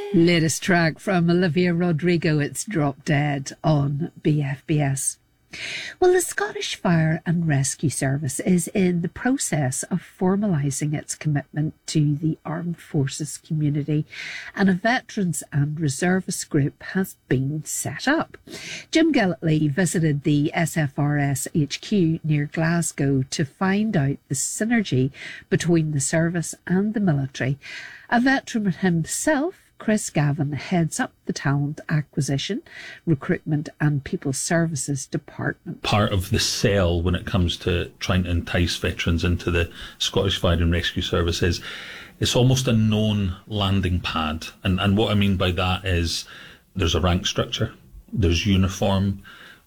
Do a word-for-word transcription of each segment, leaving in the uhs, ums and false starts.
Latest track from Olivia Rodrigo, it's Drop Dead on B F B S. Well, the Scottish Fire and Rescue Service is in the process of formalising its commitment to the armed forces community, and a veterans and reservists group has been set up. Jim Gillitley visited the S F R S H Q near Glasgow to find out the synergy between the service and the military. A veteran himself, Chris Gavin, heads up the talent acquisition, recruitment and people services department. Part of the sell when it comes to trying to entice veterans into the Scottish Fire and Rescue Service is it's almost a known landing pad. And, and what I mean by that is there's a rank structure, there's uniform.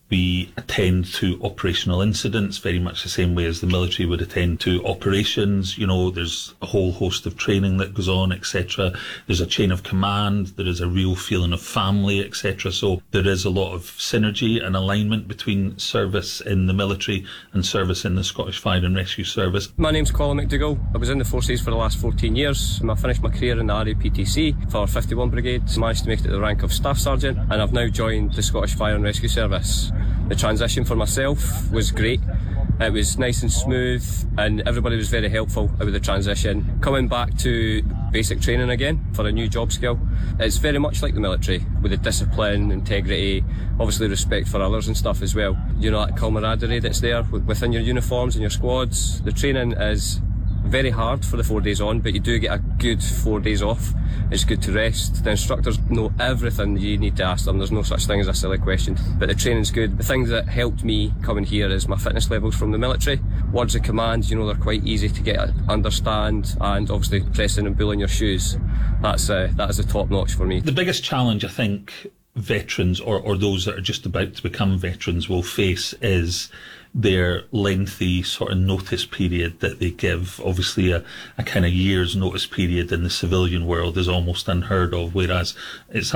We attend to operational incidents very much the same way as the military would attend to operations. You know, there's a whole host of training that goes on, et cetera. There's a chain of command. There is a real feeling of family, et cetera. So there is a lot of synergy and alignment between service in the military and service in the Scottish Fire and Rescue Service. My name's Colin McDougall. I was in the forces for the last fourteen years. I finished my career in the R A P T C for fifty-one Brigade. Managed to make it to the rank of Staff Sergeant, and I've now joined the Scottish Fire and Rescue Service. The transition for myself was great. It was nice and smooth, and everybody was very helpful with the transition. Coming back to basic training again for a new job skill, it's very much like the military, with the discipline, integrity, obviously respect for others and stuff as well. You know, that camaraderie that's there within your uniforms and your squads. The training is very hard for the four days on, but you do get a good four days off. It's good to rest. The instructors know everything you need to ask them. There's no such thing as a silly question, but the training's good. The thing that helped me coming here is my fitness levels from the military. Words of command, you know, they're quite easy to get understand, and obviously pressing and pulling your shoes. That's uh, that is a top notch for me. The biggest challenge I think veterans or, or those that are just about to become veterans will face is their lengthy sort of notice period that they give. Obviously a, a kind of year's notice period in the civilian world is almost unheard of, whereas it's